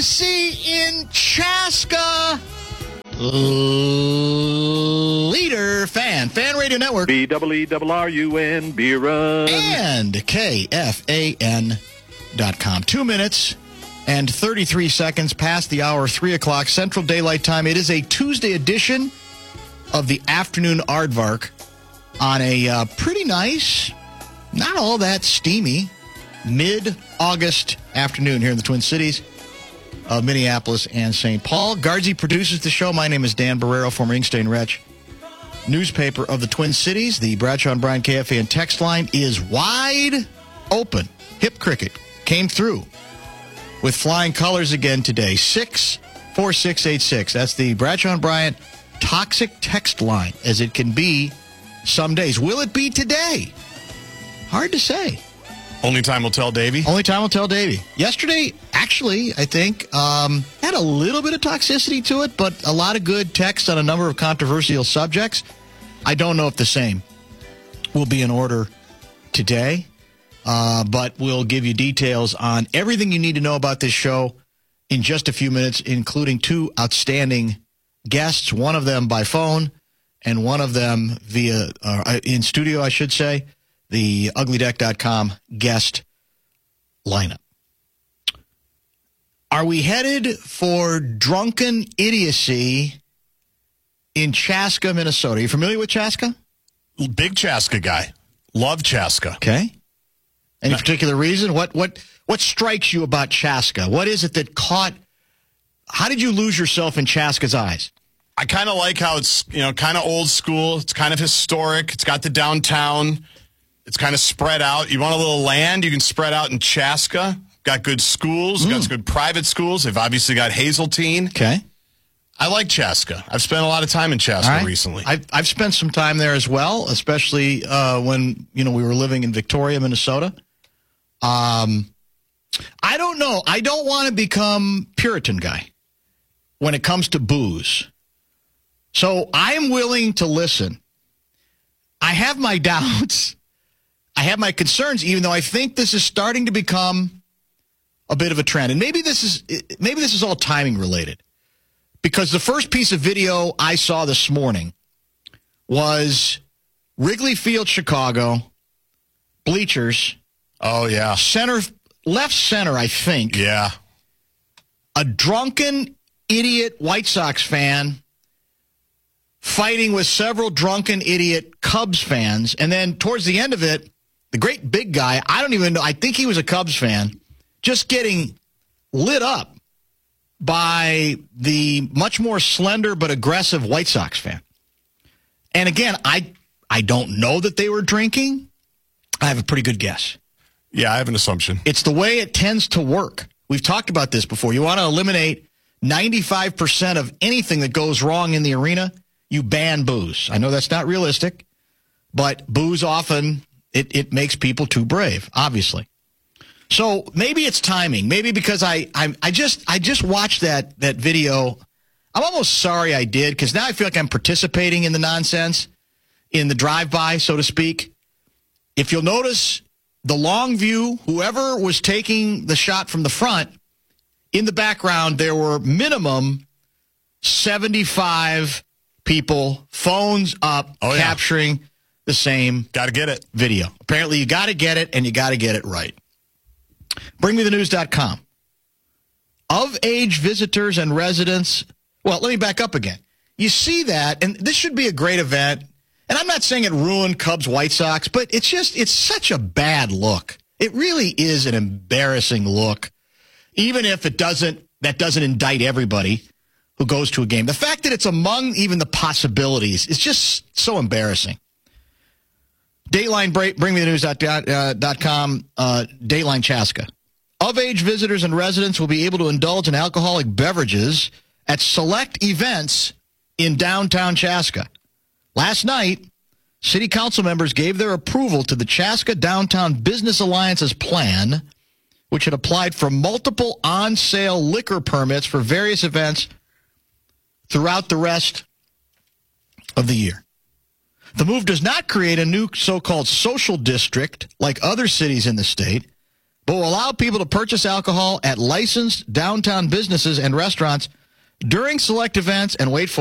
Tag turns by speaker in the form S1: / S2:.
S1: idiocy in Chaska. Leader Fan Radio Network.
S2: BEERRUN, Beer Run.
S1: And KFAN.com. 2 minutes and 33 seconds past the hour, 3 o'clock Central Daylight Time. It is a Tuesday edition of the Afternoon Aardvark on a pretty nice, not all that steamy, mid-August afternoon here in the Twin Cities of Minneapolis and St. Paul. Guardsy produces the show. My name is Dan Barrero, former Inkstein Wretch. Newspaper of the Twin Cities. The Bradshaw and Bryan KFAN text line is wide open. Hip Cricket came through with flying colors again today. 64686. That's the Bradshaw and Bryan toxic text line, as it can be some days. Will it be today? Hard to say.
S3: Only time will tell, Davey.
S1: Only time will tell, Davey. Yesterday, actually, I think, had a little bit of toxicity to it, but a lot of good text on a number of controversial subjects. I don't know if the same will be in order today, but we'll give you details on everything you need to know about this show in just a few minutes, including 2 outstanding guests, one of them by phone and one of them via in studio, I should say. The uglydeck.com guest lineup. Are we headed for drunken idiocy in Chaska, Minnesota? Are you familiar with Chaska?
S3: Big Chaska guy. Love Chaska.
S1: Okay. Any particular reason? What strikes you about Chaska? What is it that caught? How did you lose yourself in Chaska's eyes?
S3: I kind of like how it's, kind of old school. It's kind of historic. It's got the downtown. It's kind of spread out. You want a little land, you can spread out in Chaska. Got good schools, got good private schools. They've obviously got Hazeltine.
S1: Okay.
S3: I like Chaska. I've spent a lot of time in Chaska recently.
S1: I've spent some time there as well, especially when we were living in Victoria, Minnesota. I don't know. I don't want to become Puritan guy when it comes to booze. So I am willing to listen. I have my doubts. I have my concerns, even though I think this is starting to become a bit of a trend. And maybe this is all timing related. Because the first piece of video I saw this morning was Wrigley Field, Chicago, bleachers.
S3: Oh, yeah.
S1: Left center, I think.
S3: Yeah.
S1: A drunken, idiot White Sox fan fighting with several drunken, idiot Cubs fans. And then towards the end of it, the great big guy, I don't even know, I think he was a Cubs fan, just getting lit up by the much more slender but aggressive White Sox fan. And again, I don't know that they were drinking. I have a pretty good guess.
S3: Yeah, I have an assumption.
S1: It's the way it tends to work. We've talked about this before. You want to eliminate 95% of anything that goes wrong in the arena, you ban booze. I know that's not realistic, but booze often, it makes people too brave, obviously. So maybe it's timing. Maybe because I just watched that video. I'm almost sorry I did, because now I feel like I'm participating in the nonsense, in the drive-by, so to speak. If you'll notice, the long view, whoever was taking the shot from the front, in the background, there were minimum 75 people, phones up, capturing the same
S3: Gotta get it.
S1: video. Apparently, you got to get it, and you got to get it right. BringMeTheNews.com. Of-age visitors and residents. Well, let me back up again. You see that, and this should be a great event. And I'm not saying it ruined Cubs White Sox, but it's such a bad look. It really is an embarrassing look. Even if that doesn't indict everybody who goes to a game. The fact that it's among even the possibilities is just so embarrassing. Dateline, BringMeTheNews.com, Dateline Chaska. Of-age visitors and residents will be able to indulge in alcoholic beverages at select events in downtown Chaska. Last night, city council members gave their approval to the Chaska Downtown Business Alliance's plan, which had applied for multiple on-sale liquor permits for various events throughout the rest of the year. The move does not create a new so-called social district like other cities in the state, but will allow people to purchase alcohol at licensed downtown businesses and restaurants during select events, and wait for